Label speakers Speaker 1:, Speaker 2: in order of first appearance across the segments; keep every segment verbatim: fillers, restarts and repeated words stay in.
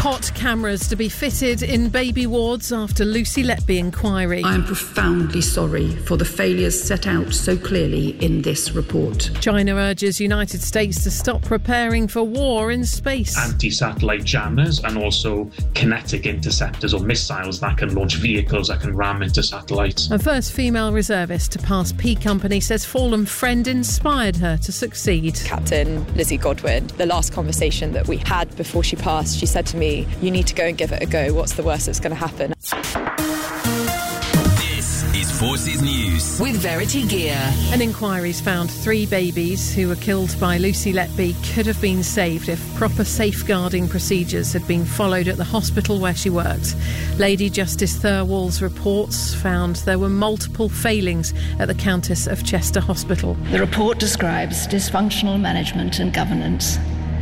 Speaker 1: Cot cameras to be fitted in baby wards after Lucy Letby inquiry.
Speaker 2: I am profoundly sorry for the failures set out so clearly in this report.
Speaker 1: China urges United States to stop preparing for war in space.
Speaker 3: Anti-satellite jammers and also kinetic interceptors or missiles that can launch vehicles that can ram into satellites.
Speaker 1: A first female reservist to pass P Company says fallen friend inspired her to succeed.
Speaker 4: Captain Lizzie Godwin, the last conversation that we had before she passed, she said to me, you need to go and give it a go. What's the worst that's going to happen?
Speaker 5: This is Forces News
Speaker 6: with Verity Gear.
Speaker 1: An inquiry's found three babies who were killed by Lucy Letby could have been saved if proper safeguarding procedures had been followed at the hospital where she worked. Lady Justice Thirlwall's reports found there were multiple failings at the Countess of Chester Hospital.
Speaker 7: The report describes dysfunctional management and governance,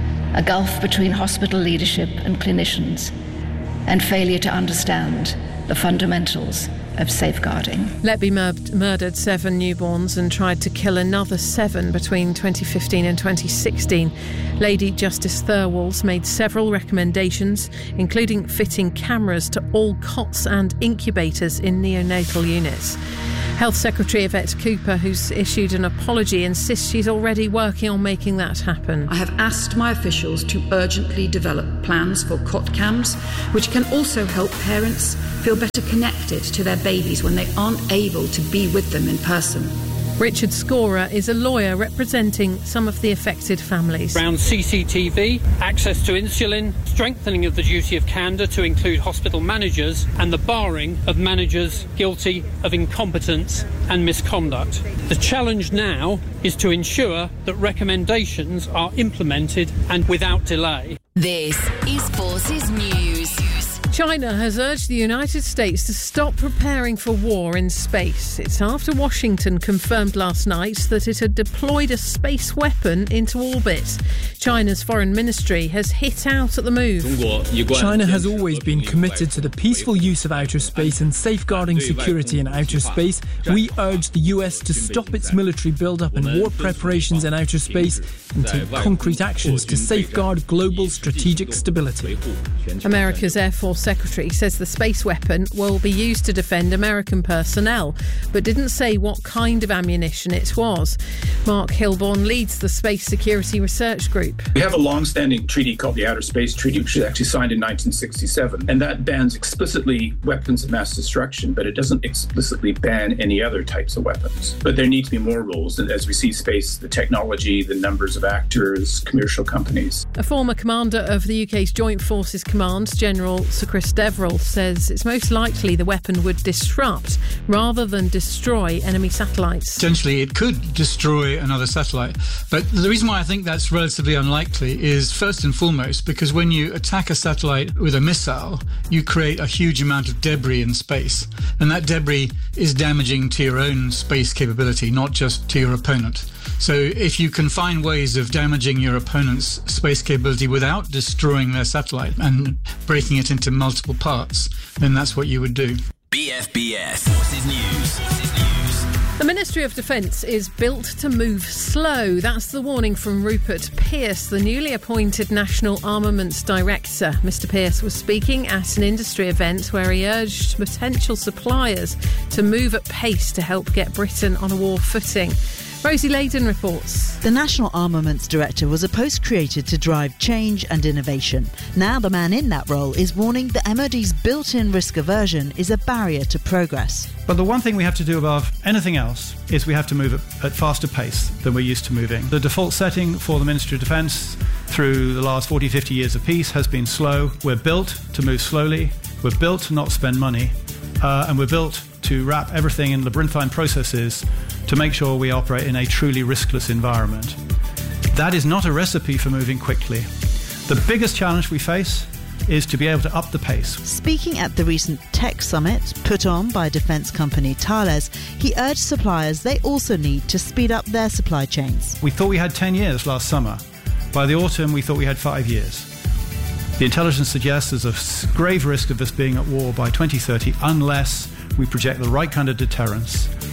Speaker 7: a gulf between hospital leadership and clinicians, and failure to understand the fundamentals of safeguarding.
Speaker 1: Letby mur- murdered seven newborns and tried to kill another seven between twenty fifteen and twenty sixteen. Lady Justice Thirlwall's made several recommendations, including fitting cameras to all cots and incubators in neonatal units. Health Secretary Yvette Cooper, who's issued an apology, insists she's already working on making that happen.
Speaker 2: I have asked my officials to urgently develop plans for cot cams, which can also help parents feel better connected to their babies when they aren't able to be with them in person.
Speaker 1: Richard Scorer is a lawyer representing some of the affected families.
Speaker 8: Around C C T V, access to insulin, strengthening of the duty of candour to include hospital managers, and the barring of managers guilty of incompetence and misconduct. The challenge now is to ensure that recommendations are implemented and without delay.
Speaker 6: This is Forces News.
Speaker 1: China has urged the United States to stop preparing for war in space. It's after Washington confirmed last night that it had deployed a space weapon into orbit. China's foreign ministry has hit out at the move.
Speaker 9: China has always been committed to the peaceful use of outer space and safeguarding security in outer space. We urge the U S to stop its military build-up and war preparations in outer space and take concrete actions to safeguard global strategic stability.
Speaker 1: America's Air Force Secretary says the space weapon will be used to defend American personnel, but didn't say what kind of ammunition it was. Mark Hilborn leads the Space Security Research Group.
Speaker 10: We have a long-standing treaty called the Outer Space Treaty, which was actually signed in nineteen sixty-seven, and that bans explicitly weapons of mass destruction, but it doesn't explicitly ban any other types of weapons. But there need to be more rules, and as we see space, the technology, the numbers of actors, commercial companies.
Speaker 1: A former commander of the U K's Joint Forces Command, General Sir Chris Deverill, says it's most likely the weapon would disrupt rather than destroy enemy satellites.
Speaker 11: Potentially it could destroy another satellite, but the reason why I think that's relatively unlikely is first and foremost because when you attack a satellite with a missile, you create a huge amount of debris in space, and that debris is damaging to your own space capability, not just to your opponent. So if you can find ways of damaging your opponent's space capability without destroying their satellite and breaking it into multiple parts, then that's what you would do.
Speaker 5: B F B S Forces News. Forces News.
Speaker 1: The Ministry of Defence is built to move slow. That's the warning from Rupert Pearce, the newly appointed National Armaments Director. Mister Pearce was speaking at an industry event where he urged potential suppliers to move at pace to help get Britain on a war footing. Rosie Layden reports.
Speaker 12: The National Armaments Director was a post created to drive change and innovation. Now the man in that role is warning the M O D's built-in risk aversion is a barrier to progress.
Speaker 13: But the one thing we have to do above anything else is we have to move at, at faster pace than we're used to moving. The default setting for the Ministry of Defence through the last forty, fifty years of peace has been slow. We're built to move slowly. We're built to not spend money. Uh, and we're built to wrap everything in labyrinthine processes to make sure we operate in a truly riskless environment. That is not a recipe for moving quickly. The biggest challenge we face is to be able to up the pace.
Speaker 12: Speaking at the recent tech summit put on by defence company Thales, he urged suppliers they also need to speed up their supply chains.
Speaker 13: We thought we had ten years last summer. By the autumn, we thought we had five years. The intelligence suggests there's a grave risk of us being at war by twenty thirty unless we project the right kind of deterrence.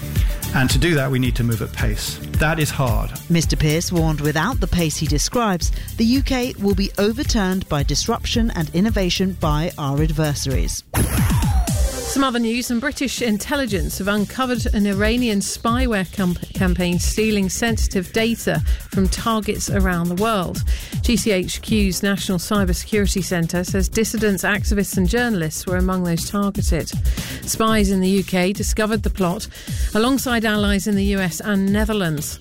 Speaker 13: And to do that, we need to move at pace. That is hard.
Speaker 12: Mister Pearce warned without the pace he describes, the U K will be overturned by disruption and innovation by our adversaries.
Speaker 1: Some other news, and British intelligence have uncovered an Iranian spyware com- campaign stealing sensitive data from targets around the world. G C H Q's National Cybersecurity Centre says dissidents, activists and journalists were among those targeted. Spies in the U K discovered the plot alongside allies in the U S and Netherlands.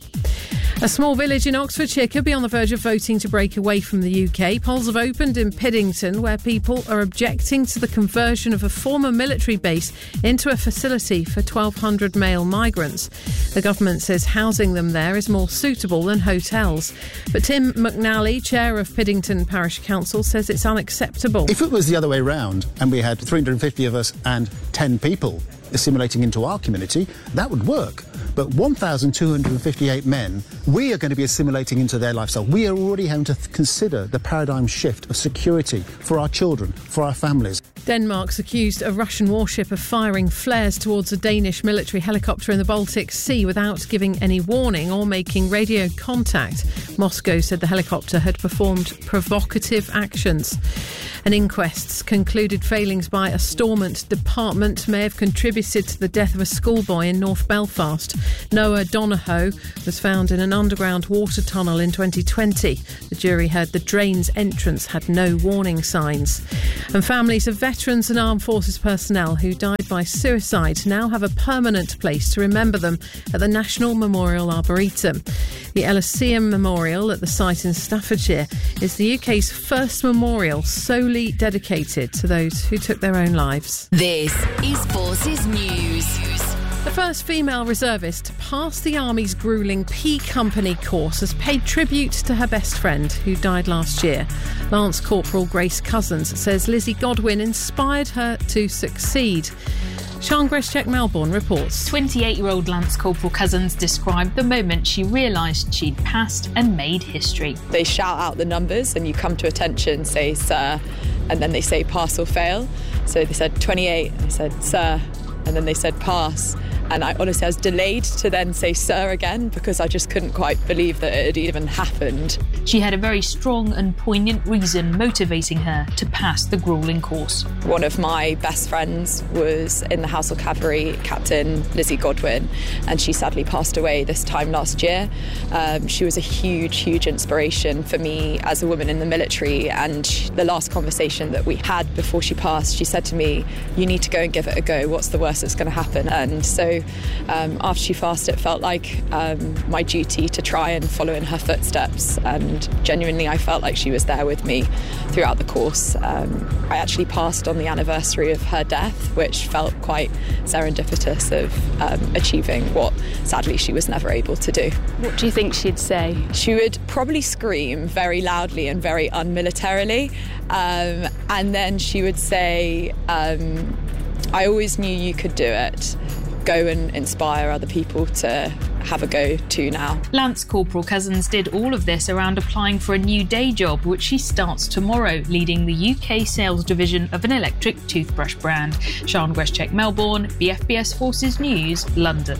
Speaker 1: A small village in Oxfordshire could be on the verge of voting to break away from the U K. Polls have opened in Piddington, where people are objecting to the conversion of a former military base into a facility for twelve hundred male migrants. The government says housing them there is more suitable than hotels. But Tim McNally, chair of Piddington Parish Council, says it's unacceptable.
Speaker 14: If it was the other way round and we had three hundred fifty of us and ten people assimilating into our community, that would work. But one thousand two hundred fifty-eight men, we are going to be assimilating into their lifestyle. We are already having to th- consider the paradigm shift of security for our children, for our families.
Speaker 1: Denmark's accused a Russian warship of firing flares towards a Danish military helicopter in the Baltic Sea without giving any warning or making radio contact. Moscow said the helicopter had performed provocative actions. An inquest concluded failings by a Stormont department may have contributed to the death of a schoolboy in North Belfast. Noah Donahoe was found in an underground water tunnel in twenty twenty. The jury heard the drain's entrance had no warning signs. And families of veterans and armed forces personnel who died by suicide now have a permanent place to remember them at the National Memorial Arboretum. The Elysium Memorial at the site in Staffordshire is the U K's first memorial solely dedicated to those who took their own lives.
Speaker 6: This is Forces News.
Speaker 1: The first female reservist to pass the Army's gruelling P Company course has paid tribute to her best friend who died last year. Lance Corporal Grace Cousins says Lizzie Godwin inspired her to succeed. Sian Greschek-Melbourne reports.
Speaker 15: twenty-eight-year-old Lance Corporal Cousins described the moment she realised she'd passed and made history.
Speaker 4: They shout out the numbers and you come to attention, say, sir, and then they say pass or fail. So they said twenty-eight, and I said, sir, and then they said pass. And I honestly I was delayed to then say sir again because I just couldn't quite believe that it had even happened.
Speaker 15: She had a very strong and poignant reason motivating her to pass the gruelling course.
Speaker 4: One of my best friends was in the Household Cavalry, Captain Lizzie Godwin, and she sadly passed away this time last year. Um, she was a huge, huge inspiration for me as a woman in the military, and the last conversation that we had before she passed, she said to me, you need to go and give it a go. What's the worst that's going to happen? And so um, after she passed, it felt like um, my duty to try and follow in her footsteps, and genuinely I felt like she was there with me throughout the course. Um, I actually passed on the anniversary of her death, which felt quite serendipitous of um, achieving what sadly she was never able to do.
Speaker 15: What do you think she'd say?
Speaker 4: She would probably scream very loudly and very unmilitarily, um, and then she would say, um, I always knew you could do it. Go and inspire other people to have a go too now.
Speaker 15: Lance Corporal Cousins did all of this around applying for a new day job, which she starts tomorrow, leading the U K sales division of an electric toothbrush brand. Sian Greschek-Melbourne, B F B S Forces News, London.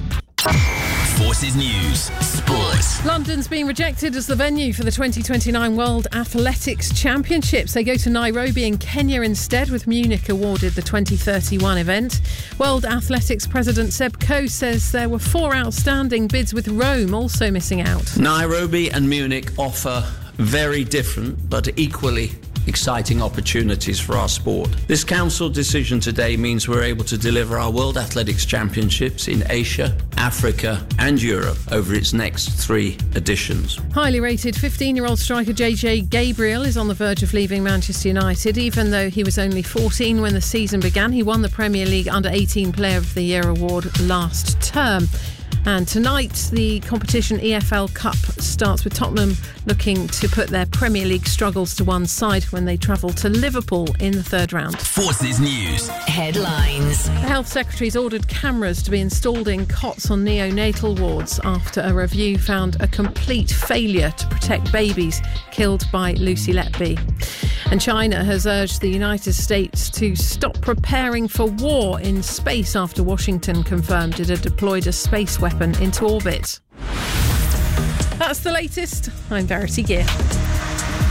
Speaker 5: Forces News, Sport.
Speaker 1: London's been rejected as the venue for the twenty twenty-nine World Athletics Championships. They go to Nairobi in Kenya instead, with Munich awarded the twenty thirty-one event. World Athletics President Seb Coe says there were four outstanding bids, with Rome also missing out.
Speaker 16: Nairobi and Munich offer very different but equally exciting opportunities for our sport. This council decision today means we're able to deliver our World Athletics Championships in Asia, Africa and Europe over its next three editions.
Speaker 1: Highly rated fifteen-year-old striker J J Gabriel is on the verge of leaving Manchester United. Even though he was only fourteen when the season began, he won the Premier League Under eighteen Player of the Year award last term. And tonight, the competition E F L Cup starts with Tottenham looking to put their Premier League struggles to one side when they travel to Liverpool in the third round.
Speaker 5: Forces News.
Speaker 6: Headlines.
Speaker 1: The Health Secretary's ordered cameras to be installed in cots on neonatal wards after a review found a complete failure to protect babies killed by Lucy Letby. And China has urged the United States to stop preparing for war in space after Washington confirmed it had deployed a space weapon into orbit. That's the latest. I'm Verity Gear.